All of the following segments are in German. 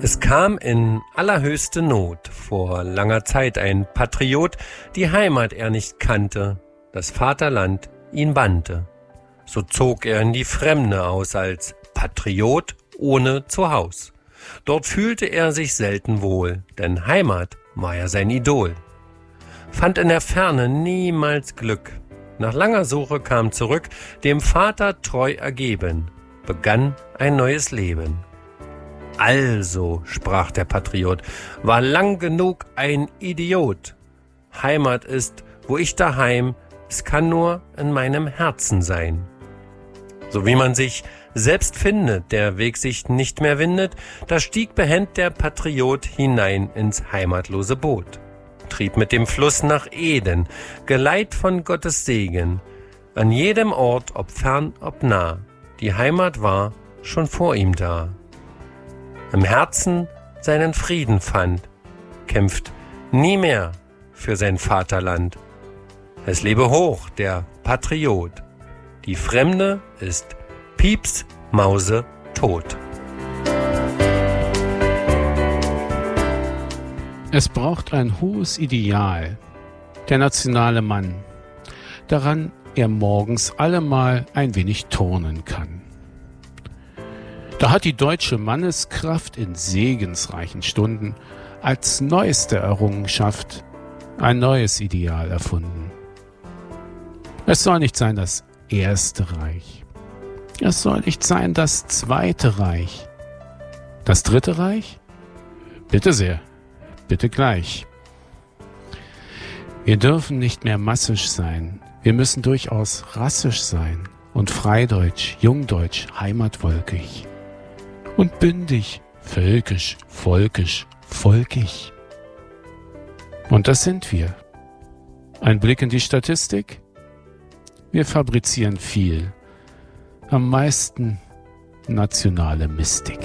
Es kam in allerhöchste Not vor langer Zeit ein Patriot, die Heimat er nicht kannte, das Vaterland ihn bannte. So zog er in die Fremde aus als Patriot ohne Zuhaus. Dort fühlte er sich selten wohl, denn Heimat war ja sein Idol. Fand in der Ferne niemals Glück. Nach langer Suche kam zurück, dem Vater treu ergeben, begann ein neues Leben. Also, sprach der Patriot, war lang genug ein Idiot. Heimat ist, wo ich daheim, es kann nur in meinem Herzen sein. So wie man sich selbst findet, der Weg sich nicht mehr windet, da stieg behend der Patriot hinein ins heimatlose Boot, trieb mit dem Fluss nach Eden, geleit von Gottes Segen, an jedem Ort, ob fern, ob nah, die Heimat war schon vor ihm da. Im Herzen seinen Frieden fand, kämpft nie mehr für sein Vaterland. Es lebe hoch der Patriot, die Fremde ist Pieps Mause tot. Es braucht ein hohes Ideal, der nationale Mann, daran er morgens allemal ein wenig turnen kann. Da hat die deutsche Manneskraft in segensreichen Stunden als neueste Errungenschaft ein neues Ideal erfunden. Es soll nicht sein das Erste Reich. Es soll nicht sein das Zweite Reich. Das Dritte Reich? Bitte sehr, bitte gleich. Wir dürfen nicht mehr massisch sein. Wir müssen durchaus rassisch sein und freideutsch, jungdeutsch, heimatwolkig. Und bündig, völkisch, volkisch, volkig. Und das sind wir. Ein Blick in die Statistik? Wir fabrizieren viel. Am meisten nationale Mystik.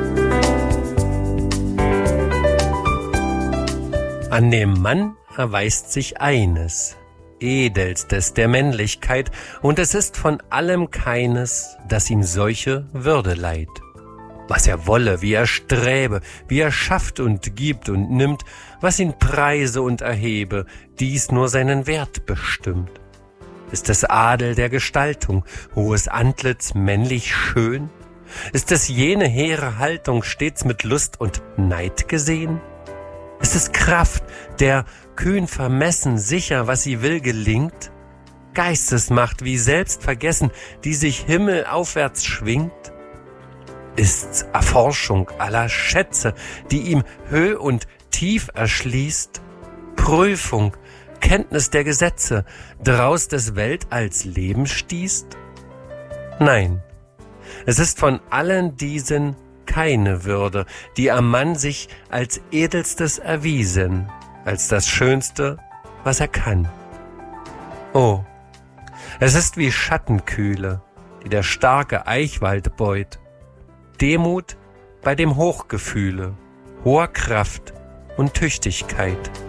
An dem Mann erweist sich eines, edelstes der Männlichkeit, und es ist von allem keines, das ihm solche Würde leiht. Was er wolle, wie er sträbe, wie er schafft und gibt und nimmt, was ihn preise und erhebe, dies nur seinen Wert bestimmt. Ist es Adel der Gestaltung, hohes Antlitz männlich schön? Ist es jene hehre Haltung stets mit Lust und Neid gesehen? Ist es Kraft, der kühn vermessen sicher, was sie will, gelingt? Geistesmacht wie selbstvergessen, die sich himmelaufwärts schwingt? Ist's Erforschung aller Schätze, die ihm Höh und Tief erschließt? Prüfung, Kenntnis der Gesetze, draus des Weltalls Leben stießt? Nein, es ist von allen diesen keine Würde, die am Mann sich als edelstes erwiesen, als das Schönste, was er kann. Oh, es ist wie Schattenkühle, die der starke Eichwald beut, Demut bei dem Hochgefühle, hoher Kraft und Tüchtigkeit.